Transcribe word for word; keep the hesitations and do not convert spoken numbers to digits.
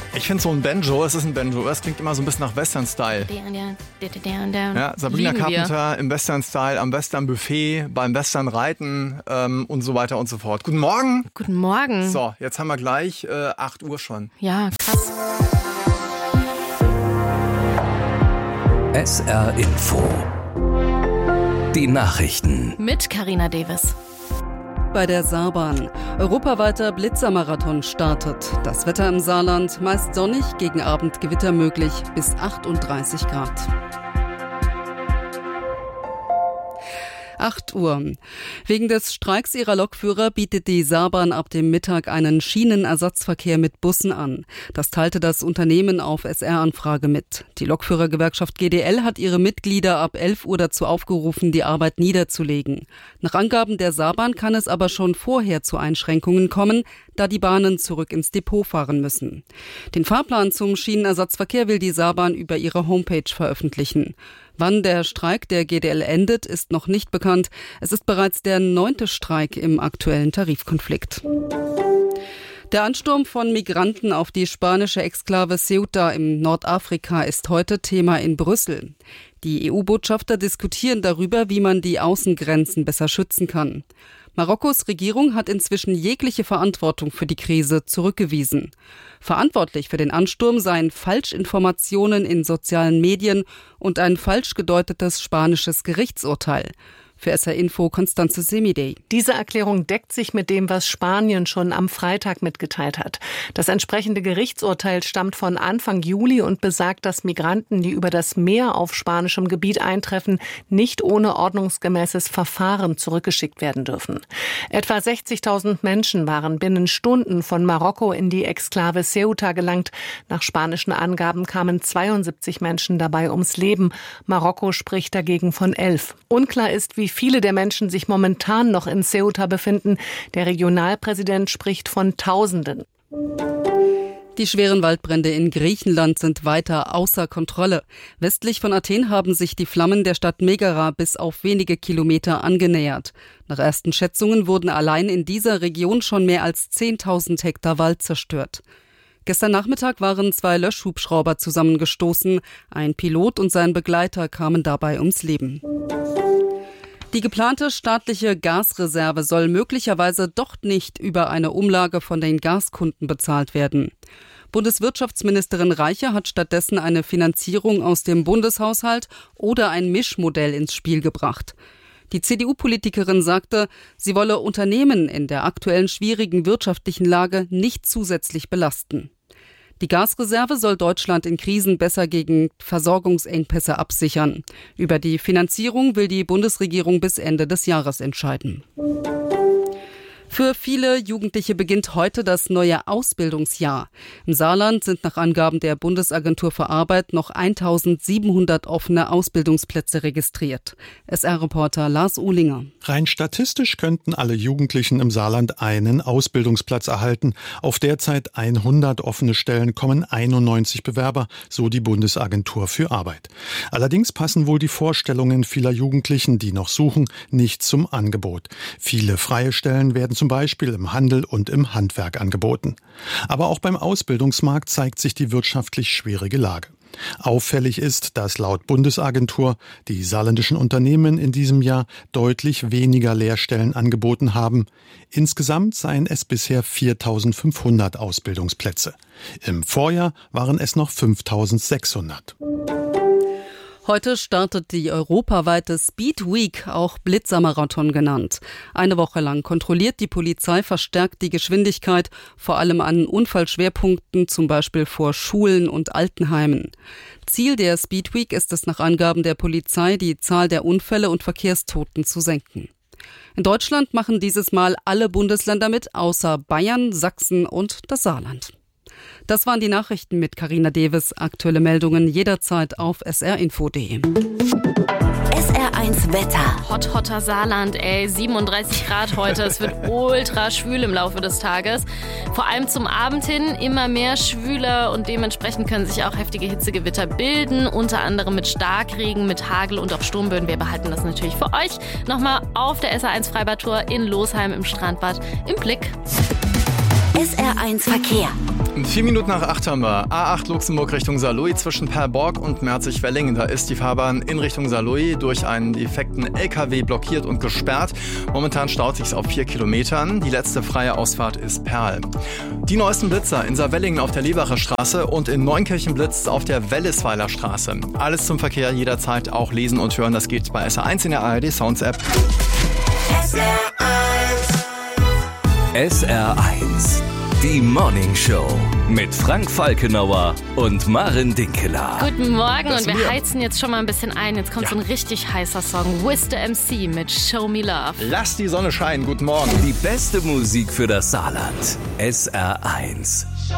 Ich finde so ein Banjo, es ist ein Banjo, es klingt immer so ein bisschen nach Western-Style. Ja, Sabrina Carpenter im Western-Style, am Western-Buffet, beim Western-Reiten ähm, und so weiter und so fort. Guten Morgen. Guten Morgen. So, jetzt haben wir gleich äh, acht Uhr schon. Ja, krass. S R Info. Die Nachrichten. Mit Carina Davis. Bei der Saarbahn. Europaweiter Blitzermarathon startet. Das Wetter im Saarland meist sonnig, gegen Abend Gewitter möglich bis achtunddreißig Grad. acht Uhr. Wegen des Streiks ihrer Lokführer bietet die Saarbahn ab dem Mittag einen Schienenersatzverkehr mit Bussen an. Das teilte das Unternehmen auf S R-Anfrage mit. Die Lokführergewerkschaft G D L hat ihre Mitglieder ab elf Uhr dazu aufgerufen, die Arbeit niederzulegen. Nach Angaben der Saarbahn kann es aber schon vorher zu Einschränkungen kommen, da die Bahnen zurück ins Depot fahren müssen. Den Fahrplan zum Schienenersatzverkehr will die Saarbahn über ihre Homepage veröffentlichen. Wann der Streik der G D L endet, ist noch nicht bekannt. Es ist bereits der neunte Streik im aktuellen Tarifkonflikt. Der Ansturm von Migranten auf die spanische Exklave Ceuta im Nordafrika ist heute Thema in Brüssel. Die E U-Botschafter diskutieren darüber, wie man die Außengrenzen besser schützen kann. Marokkos Regierung hat inzwischen jegliche Verantwortung für die Krise zurückgewiesen. Verantwortlich für den Ansturm seien Falschinformationen in sozialen Medien und ein falsch gedeutetes spanisches Gerichtsurteil. Für S R Info Constanze Semidey. Diese Erklärung deckt sich mit dem, was Spanien schon am Freitag mitgeteilt hat. Das entsprechende Gerichtsurteil stammt von Anfang Juli und besagt, dass Migranten, die über das Meer auf spanischem Gebiet eintreffen, nicht ohne ordnungsgemäßes Verfahren zurückgeschickt werden dürfen. Etwa sechzigtausend Menschen waren binnen Stunden von Marokko in die Exklave Ceuta gelangt. Nach spanischen Angaben kamen zweiundsiebzig Menschen dabei ums Leben. Marokko spricht dagegen von elf. Unklar ist, wie viele der Menschen sich momentan noch in Ceuta befinden. Der Regionalpräsident spricht von Tausenden. Die schweren Waldbrände in Griechenland sind weiter außer Kontrolle. Westlich von Athen haben sich die Flammen der Stadt Megara bis auf wenige Kilometer angenähert. Nach ersten Schätzungen wurden allein in dieser Region schon mehr als zehntausend Hektar Wald zerstört. Gestern Nachmittag waren zwei Löschhubschrauber zusammengestoßen. Ein Pilot und sein Begleiter kamen dabei ums Leben. Die geplante staatliche Gasreserve soll möglicherweise doch nicht über eine Umlage von den Gaskunden bezahlt werden. Bundeswirtschaftsministerin Reiche hat stattdessen eine Finanzierung aus dem Bundeshaushalt oder ein Mischmodell ins Spiel gebracht. Die C D U-Politikerin sagte, sie wolle Unternehmen in der aktuellen schwierigen wirtschaftlichen Lage nicht zusätzlich belasten. Die Gasreserve soll Deutschland in Krisen besser gegen Versorgungsengpässe absichern. Über die Finanzierung will die Bundesregierung bis Ende des Jahres entscheiden. Für viele Jugendliche beginnt heute das neue Ausbildungsjahr. Im Saarland sind nach Angaben der Bundesagentur für Arbeit noch eintausendsiebenhundert offene Ausbildungsplätze registriert. S R-Reporter Lars Uhlinger. Rein statistisch könnten alle Jugendlichen im Saarland einen Ausbildungsplatz erhalten. Auf derzeit hundert offene Stellen kommen einundneunzig Bewerber, so die Bundesagentur für Arbeit. Allerdings passen wohl die Vorstellungen vieler Jugendlichen, die noch suchen, nicht zum Angebot. Viele freie Stellen werden zum Beispiel im Handel und im Handwerk angeboten. Aber auch beim Ausbildungsmarkt zeigt sich die wirtschaftlich schwierige Lage. Auffällig ist, dass laut Bundesagentur die saarländischen Unternehmen in diesem Jahr deutlich weniger Lehrstellen angeboten haben. Insgesamt seien es bisher viertausendfünfhundert Ausbildungsplätze. Im Vorjahr waren es noch fünftausendsechshundert. Heute startet die europaweite Speed Week, auch Blitzermarathon genannt. Eine Woche lang kontrolliert die Polizei verstärkt die Geschwindigkeit, vor allem an Unfallschwerpunkten, zum Beispiel vor Schulen und Altenheimen. Ziel der Speed Week ist es nach Angaben der Polizei, die Zahl der Unfälle und Verkehrstoten zu senken. In Deutschland machen dieses Mal alle Bundesländer mit, außer Bayern, Sachsen und das Saarland. Das waren die Nachrichten mit Carina Davis. Aktuelle Meldungen jederzeit auf s r info punkt d e. S R eins Wetter. Hot, hotter Saarland, ey. siebenunddreißig Grad heute. Es wird ultra schwül im Laufe des Tages. Vor allem zum Abend hin immer mehr schwüler und dementsprechend können sich auch heftige Hitzegewitter bilden. Unter anderem mit Starkregen, mit Hagel und auch Sturmböen. Wir behalten das natürlich für euch. Nochmal auf der S R eins Freibad-Tour in Losheim im Strandbad im Blick. S R eins Verkehr. Vier Minuten nach acht haben wir A acht Luxemburg Richtung Saarlouis zwischen Perborg und Merzig-Welling. Da ist die Fahrbahn in Richtung Saarlouis durch einen defekten L K W blockiert und gesperrt. Momentan staut sich's auf vier Kilometern. Die letzte freie Ausfahrt ist Perl. Die neuesten Blitzer in Saarwellingen auf der Lebacher Straße und in Neunkirchen blitzt auf der Wellesweiler Straße. Alles zum Verkehr jederzeit auch lesen und hören. Das geht bei S R eins in der A R D Sounds App. S R eins. S R eins. Die Morning Show mit Frank Falkenauer und Maren Dinkeler. Guten Morgen Das und wir sind wir. heizen jetzt schon mal ein bisschen ein. Jetzt kommt Ja. so ein richtig heißer Song. Wiz the M C mit Show Me Love. Lass die Sonne scheinen. Guten Morgen. Die beste Musik für das Saarland. S R eins.